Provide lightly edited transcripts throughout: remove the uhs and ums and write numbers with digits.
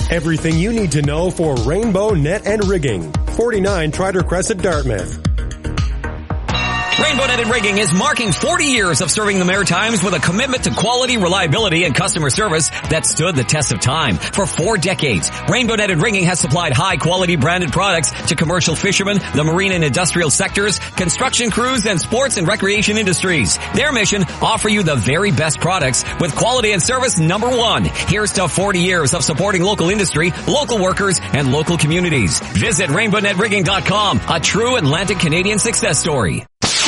Everything you need to know for Rainbow Net and Rigging. 49 Trider Crescent, Dartmouth. Rainbow Net and Rigging is marking 40 years of serving the Maritimes with a commitment to quality, reliability, and customer service that stood the test of time. For 4 decades, Rainbow Net and Rigging has supplied high-quality branded products to commercial fishermen, the marine and industrial sectors, construction crews, and sports and recreation industries. Their mission, offer you the very best products with quality and service number 1. Here's to 40 years of supporting local industry, local workers, and local communities. Visit RainbowNetRigging.com, a true Atlantic Canadian success story.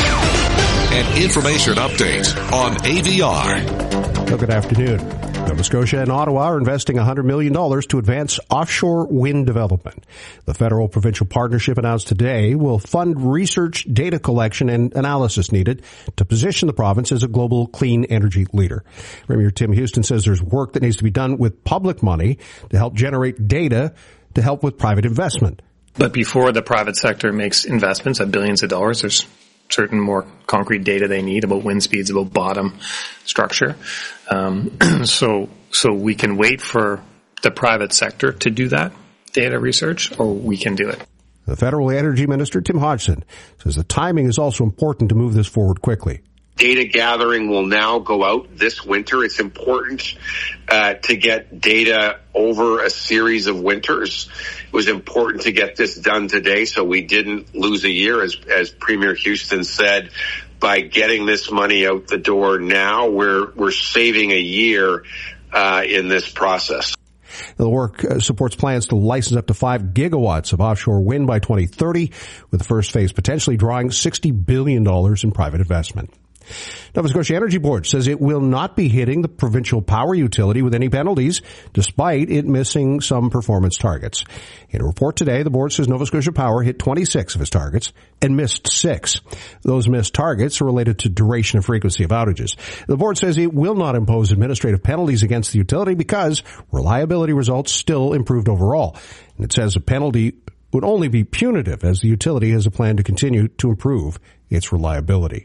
An information update on AVR. Well, good afternoon. Nova Scotia and Ottawa are investing $100 million to advance offshore wind development. The federal-provincial partnership announced today will fund research, data collection, and analysis needed to position the province as a global clean energy leader. Premier Tim Houston says there's work that needs to be done with public money to help generate data to help with private investment. But before the private sector makes investments of billions of dollars, there's certain more concrete data they need about wind speeds, about bottom structure. So we can wait for the private sector to do that data research, or we can do it. The Federal Energy Minister, Tim Hodgson, says the timing is also important to move this forward quickly. Data gathering will now go out this winter. It's important to get data over a series of winters. It was important to get this done today so we didn't lose a year, as Premier Houston said. By getting this money out the door now, we're saving a year in this process. The work supports plans to license up to 5 gigawatts of offshore wind by 2030, with the first phase potentially drawing $60 billion in private investment. Nova Scotia Energy Board says it will not be hitting the provincial power utility with any penalties, despite it missing some performance targets. In a report today, the board says Nova Scotia Power hit 26 of its targets and missed 6. Those missed targets are related to duration and frequency of outages. The board says it will not impose administrative penalties against the utility because reliability results still improved overall. And it says a penalty would only be punitive, as the utility has a plan to continue to improve its reliability.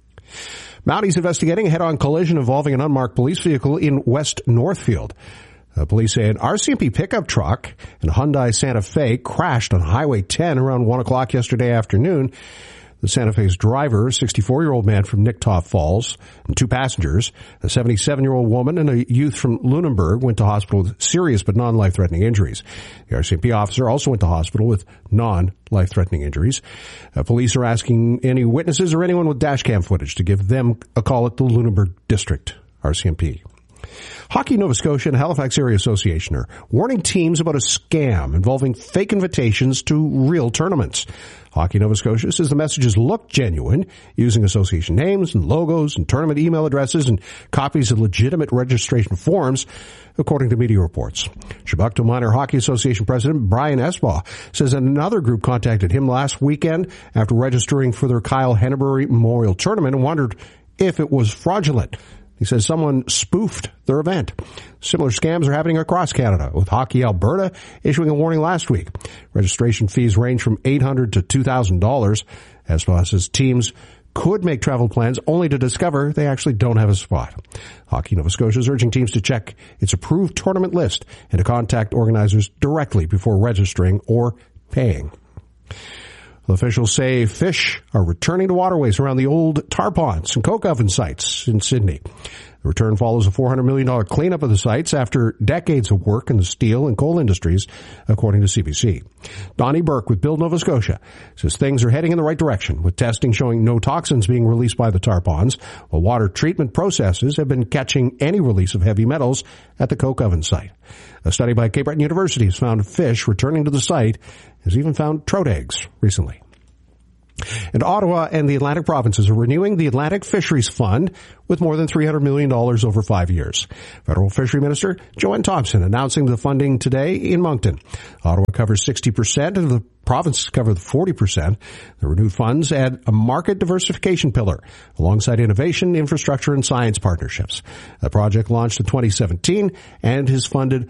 Mounties investigating a head-on collision involving an unmarked police vehicle in West Northfield. Police say an RCMP pickup truck and a Hyundai Santa Fe crashed on Highway 10 around 1 o'clock yesterday afternoon. The Santa Fe's driver, a 64-year-old man from Nicktoff Falls, and 2 passengers, a 77-year-old woman and a youth from Lunenburg, went to hospital with serious but non-life-threatening injuries. The RCMP officer also went to hospital with non-life-threatening injuries. Police are asking any witnesses or anyone with dashcam footage to give them a call at the Lunenburg District RCMP. Hockey Nova Scotia and Halifax Area Association are warning teams about a scam involving fake invitations to real tournaments. Hockey Nova Scotia says the messages look genuine, using association names and logos and tournament email addresses and copies of legitimate registration forms, according to media reports. Chebucto Minor Hockey Association President Brian Esbaugh says another group contacted him last weekend after registering for their Kyle Henneberry Memorial Tournament and wondered if it was fraudulent. He says someone spoofed their event. Similar scams are happening across Canada, with Hockey Alberta issuing a warning last week. Registration fees range from $800 to $2,000. Esbaugh says teams could make travel plans only to discover they actually don't have a spot. Hockey Nova Scotia is urging teams to check its approved tournament list and to contact organizers directly before registering or paying. Officials say fish are returning to waterways around the old tar ponds and coke oven sites in Sydney. The return follows a $400 million cleanup of the sites after decades of work in the steel and coal industries, according to CBC. Donnie Burke with Build Nova Scotia says things are heading in the right direction, with testing showing no toxins being released by the tar ponds, while water treatment processes have been catching any release of heavy metals at the coke oven site. A study by Cape Breton University has found fish returning to the site, has even found trout eggs recently. And Ottawa and the Atlantic provinces are renewing the Atlantic Fisheries Fund with more than $300 million over 5 years. Federal Fishery Minister Joanne Thompson announcing the funding today in Moncton. Ottawa covers 60% and the provinces cover 40%. The renewed funds add a market diversification pillar alongside innovation, infrastructure, and science partnerships. The project launched in 2017 and has funded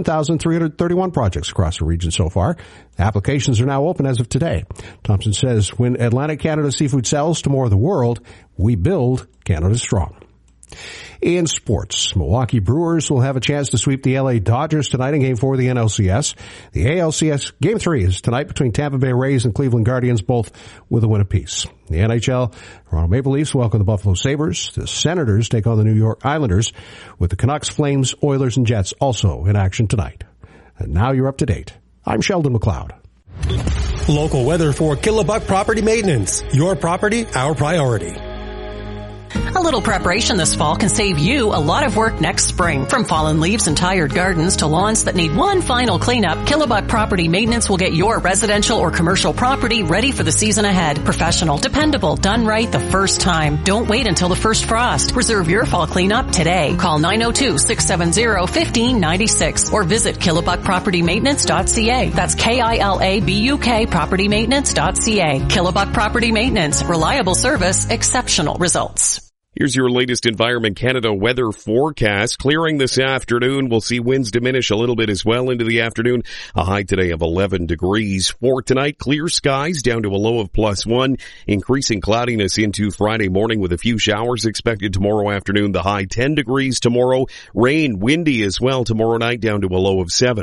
1,331 projects across the region so far. Applications are now open as of today. Thompson says when Atlantic Canada seafood sells to more of the world, we build Canada strong. In sports, Milwaukee Brewers will have a chance to sweep the LA Dodgers tonight in Game 4 of the NLCS. The ALCS Game 3 is tonight between Tampa Bay Rays and Cleveland Guardians, both with a win apiece. The NHL, Toronto Maple Leafs welcome the Buffalo Sabres. The Senators take on the New York Islanders, with the Canucks, Flames, Oilers, and Jets also in action tonight. And now you're up to date. I'm Sheldon McLeod. Local weather for Killabuk Property Maintenance. Your property, our priority. A little preparation this fall can save you a lot of work next spring. From fallen leaves and tired gardens to lawns that need one final cleanup, Killabuk Property Maintenance will get your residential or commercial property ready for the season ahead. Professional, dependable, done right the first time. Don't wait until the first frost. Reserve your fall cleanup today. Call 902-670-1596 or visit KillabukPropertyMaintenance.ca. That's K-I-L-A-B-U-K PropertyMaintenance.ca. Killabuk Property Maintenance. Reliable service, exceptional results. Here's your latest Environment Canada weather forecast. Clearing this afternoon. We'll see winds diminish a little bit as well into the afternoon. A high today of 11 degrees. For tonight, clear skies down to a low of +1. Increasing cloudiness into Friday morning with a few showers expected tomorrow afternoon. The high 10 degrees tomorrow. Rain, windy as well tomorrow night down to a low of 7.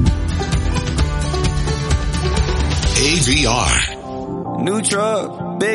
AVR. New truck.